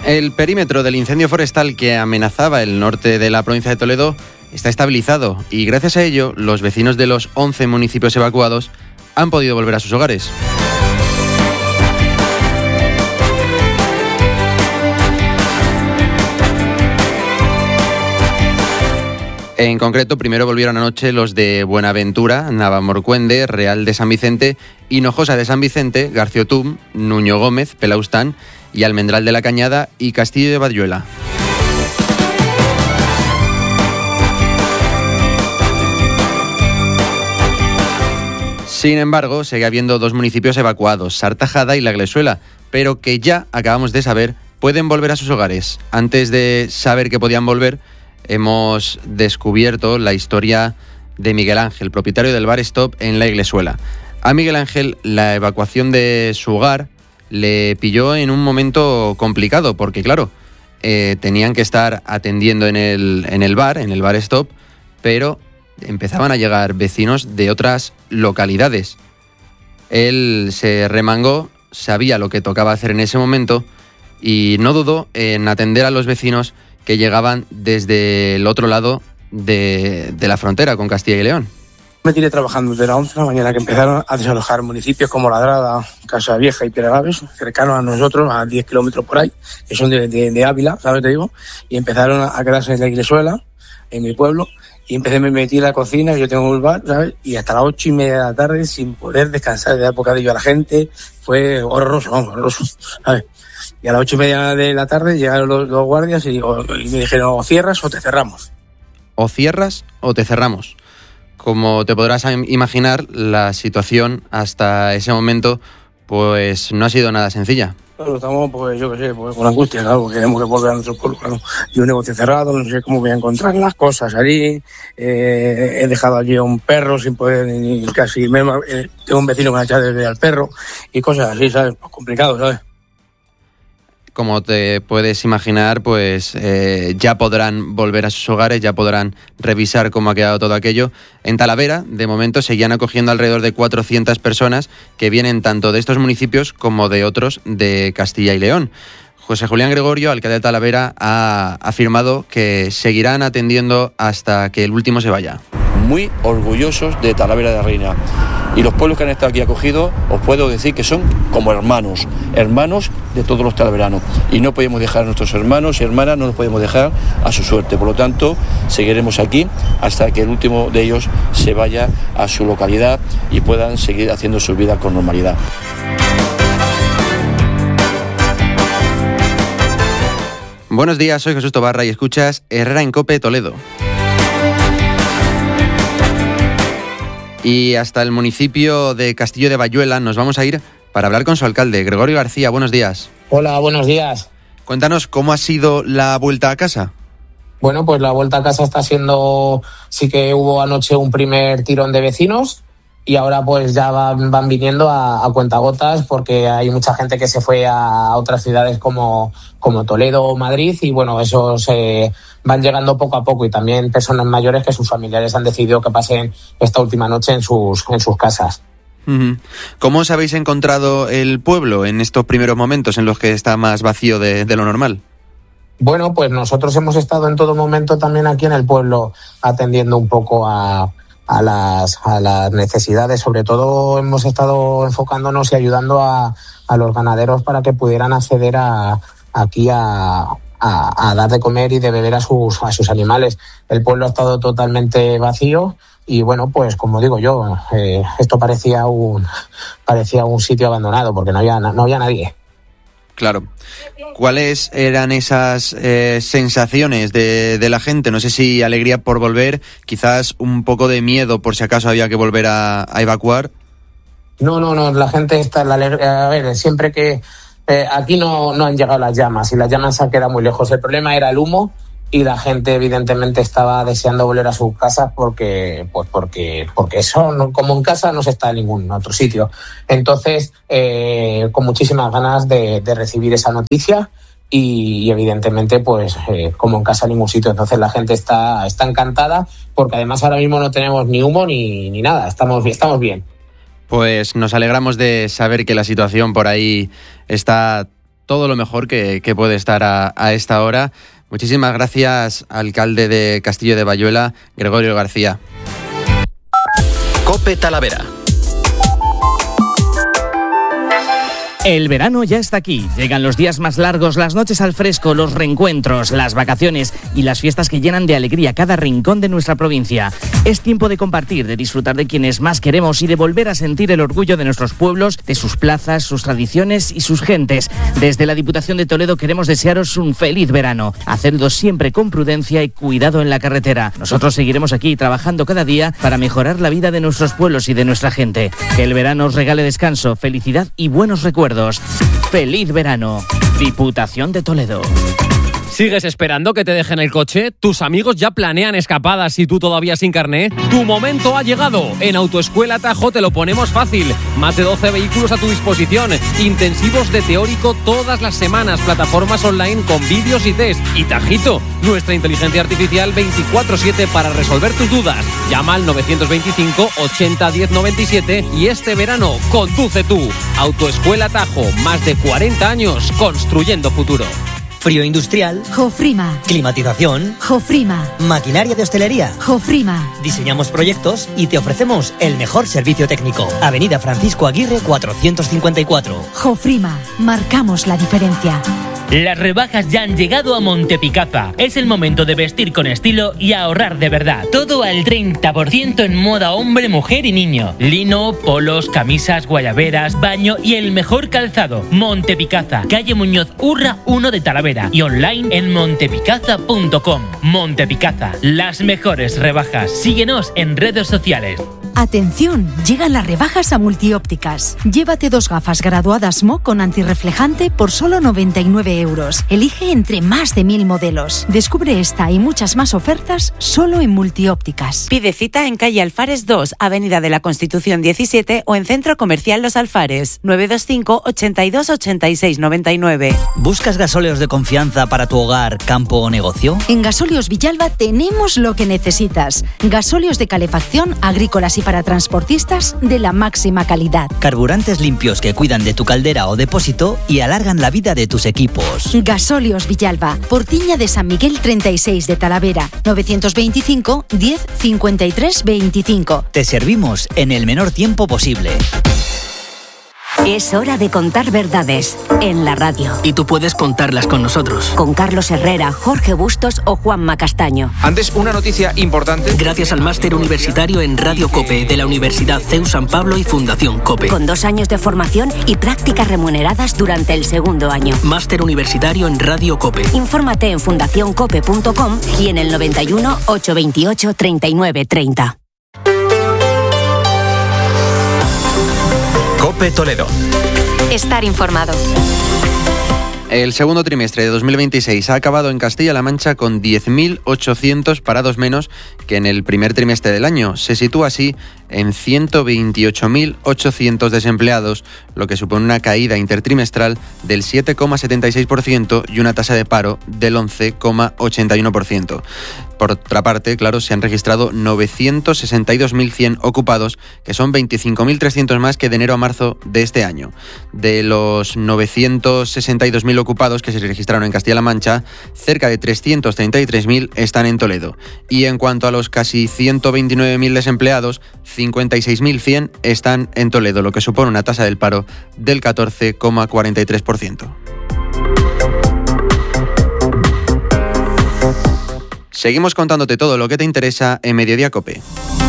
El perímetro del incendio forestal que amenazaba el norte de la provincia de Toledo está estabilizado y gracias a ello los vecinos de los 11 municipios evacuados han podido volver a sus hogares. En concreto, primero volvieron anoche los de Buenaventura, Navalmorcuende, Real de San Vicente, Hinojosa de San Vicente, Garciotum, Nuño Gómez, Pelaustán y Almendral de la Cañada y Castillo de Bayuela. Sin embargo, sigue habiendo 2 municipios evacuados, Sartajada y La Glesuela, pero que ya, acabamos de saber, pueden volver a sus hogares. Antes de saber que podían volver, hemos descubierto la historia de Miguel Ángel, propietario del bar Stop en La Glesuela. A Miguel Ángel, la evacuación de su hogar le pilló en un momento complicado, porque claro, tenían que estar atendiendo en el bar Stop, pero empezaban a llegar vecinos de otras localidades. Él se remangó, sabía lo que tocaba hacer en ese momento y no dudó en atender a los vecinos que llegaban desde el otro lado de la frontera con Castilla y León. Me tiré trabajando desde las 11 de la mañana que empezaron a desalojar municipios como Ladrada, Casa Vieja y Piedragaves, cercanos a nosotros, a 10 kilómetros por ahí, que son de Ávila, ¿sabes? Te digo, y empezaron a quedarse en La Glesuela, en mi pueblo, y me metí en la cocina, yo tengo un bar, ¿sabes? Y hasta las 8:30 de la tarde, sin poder descansar, de dar bocadillo a la gente, fue horroroso, ¿sabes? Y a las 8:30 de la tarde llegaron los guardias y me dijeron, o cierras o te cerramos. O cierras o te cerramos. Como te podrás imaginar, la situación hasta ese momento pues no ha sido nada sencilla. Claro, estamos, pues yo qué sé, pues, con angustia, claro, queremos que volver a nuestro pueblo, claro. Y un negocio cerrado, no sé cómo voy a encontrar las cosas allí. He dejado allí a un perro sin poder ni casi... tengo un vecino que me ha echado desde al perro y cosas así, ¿sabes? Pues complicado, ¿sabes? Como te puedes imaginar, pues ya podrán volver a sus hogares, ya podrán revisar cómo ha quedado todo aquello. En Talavera, de momento, seguían acogiendo alrededor de 400 personas que vienen tanto de estos municipios como de otros de Castilla y León. José Julián Gregorio, alcalde de Talavera, ha afirmado que seguirán atendiendo hasta que el último se vaya. Muy orgullosos de Talavera de la Reina. Y los pueblos que han estado aquí acogidos, os puedo decir que son como hermanos de todos los talaveranos. Y no podemos dejar a nuestros hermanos y hermanas, no nos podemos dejar a su suerte. Por lo tanto, seguiremos aquí hasta que el último de ellos se vaya a su localidad y puedan seguir haciendo su vida con normalidad. Buenos días, soy Jesús Tobarra y escuchas Herrera en COPE Toledo. Y hasta el municipio de Castillo de Bayuela nos vamos a ir para hablar con su alcalde, Gregorio García. Buenos días. Hola, buenos días. Cuéntanos cómo ha sido la vuelta a casa. Bueno, pues la vuelta a casa está siendo... Sí que hubo anoche un primer tirón de vecinos y ahora pues ya van viniendo a cuentagotas porque hay mucha gente que se fue a otras ciudades como Toledo o Madrid y bueno, esos van llegando poco a poco y también personas mayores que sus familiares han decidido que pasen esta última noche en sus casas. ¿Cómo os habéis encontrado el pueblo en estos primeros momentos en los que está más vacío de lo normal? Bueno, pues nosotros hemos estado en todo momento también aquí en el pueblo atendiendo un poco a las necesidades. Sobre todo hemos estado enfocándonos y ayudando a los ganaderos para que pudieran acceder aquí a dar de comer y de beber a sus animales. El pueblo ha estado totalmente vacío y bueno, pues como digo yo, esto parecía un sitio abandonado porque no había nadie. Claro. ¿Cuáles eran esas sensaciones de la gente? No sé si alegría por volver, quizás un poco de miedo por si acaso había que volver a evacuar. No, la gente está... A ver, siempre que... aquí no han llegado las llamas y las llamas se han quedado muy lejos. El problema era el humo y la gente evidentemente estaba deseando volver a sus casas porque eso, como en casa, no se está en ningún otro sitio. Entonces, con muchísimas ganas de recibir esa noticia y evidentemente, pues, como en casa, en ningún sitio. Entonces la gente está encantada porque además ahora mismo no tenemos ni humo ni nada, estamos bien. Pues nos alegramos de saber que la situación por ahí está todo lo mejor que puede estar a esta hora. Muchísimas gracias, alcalde de Castillo de Bayuela, Gregorio García. COPE Talavera. El verano ya está aquí. Llegan los días más largos, las noches al fresco, los reencuentros, las vacaciones y las fiestas que llenan de alegría cada rincón de nuestra provincia. Es tiempo de compartir, de disfrutar de quienes más queremos y de volver a sentir el orgullo de nuestros pueblos, de sus plazas, sus tradiciones y sus gentes. Desde la Diputación de Toledo queremos desearos un feliz verano. Hacedlo siempre con prudencia y cuidado en la carretera. Nosotros seguiremos aquí trabajando cada día para mejorar la vida de nuestros pueblos y de nuestra gente. Que el verano os regale descanso, felicidad y buenos recuerdos. ¡Feliz verano! Diputación de Toledo. ¿Sigues esperando que te dejen el coche? ¿Tus amigos ya planean escapadas y tú todavía sin carné? ¡Tu momento ha llegado! En Autoescuela Tajo te lo ponemos fácil. Más de 12 vehículos a tu disposición. Intensivos de teórico todas las semanas. Plataformas online con vídeos y test. Y Tajito, nuestra inteligencia artificial 24/7 para resolver tus dudas. Llama al 925 80 10 97 y este verano conduce tú. Autoescuela Tajo, más de 40 años construyendo futuro. Frío industrial. Jofrima. Climatización. Jofrima. Maquinaria de hostelería. Jofrima. Diseñamos proyectos y te ofrecemos el mejor servicio técnico. Avenida Francisco Aguirre 454. Jofrima. Marcamos la diferencia. Las rebajas ya han llegado a Montepicaza. Es el momento de vestir con estilo y ahorrar de verdad. Todo al 30% en moda hombre, mujer y niño. Lino, polos, camisas, guayaberas, baño y el mejor calzado. Montepicaza, calle Muñoz Urra 1 de Talavera y online en montepicaza.com. Montepicaza, las mejores rebajas. Síguenos en redes sociales. Atención, llegan las rebajas a Multiópticas. Llévate 2 gafas graduadas MO con antirreflejante por solo 99 euros. Elige entre más de 1000 modelos. Descubre esta y muchas más ofertas solo en Multiópticas. Pide cita en calle Alfares 2, Avenida de la Constitución 17 o en Centro Comercial Los Alfares. 925 82 86 99. ¿Buscas gasóleos de confianza para tu hogar, campo o negocio? En Gasóleos Villalba tenemos lo que necesitas. Gasóleos de calefacción, agrícolas y para transportistas de la máxima calidad. Carburantes limpios que cuidan de tu caldera o depósito y alargan la vida de tus equipos. Gasóleos Villalba, Portiña de San Miguel 36 de Talavera, 925 10 53 25. Te servimos en el menor tiempo posible. Es hora de contar verdades en la radio. Y tú puedes contarlas con nosotros. Con Carlos Herrera, Jorge Bustos o Juanma Castaño. Antes, una noticia importante. Gracias al máster universitario en Radio COPE de la Universidad CEU San Pablo y Fundación COPE. Con 2 años de formación y prácticas remuneradas durante el 2º año. Máster universitario en Radio COPE. Infórmate en fundacioncope.com y en el 91 828 39 30. COPE Toledo. Estar informado. El segundo trimestre de 2026 ha acabado en Castilla-La Mancha con 10.800 parados menos que en el primer trimestre del año. Se sitúa así en 128.800 desempleados, lo que supone una caída intertrimestral del 7,76% y una tasa de paro del 11,81%. Por otra parte, claro, se han registrado 962.100 ocupados, que son 25.300 más que de enero a marzo de este año. De los 962.000 ocupados que se registraron en Castilla-La Mancha, cerca de 333.000 están en Toledo. Y en cuanto a los casi 129.000 desempleados, 56.100 están en Toledo, lo que supone una tasa del paro del 14,43%. Seguimos contándote todo lo que te interesa en Mediodía COPE.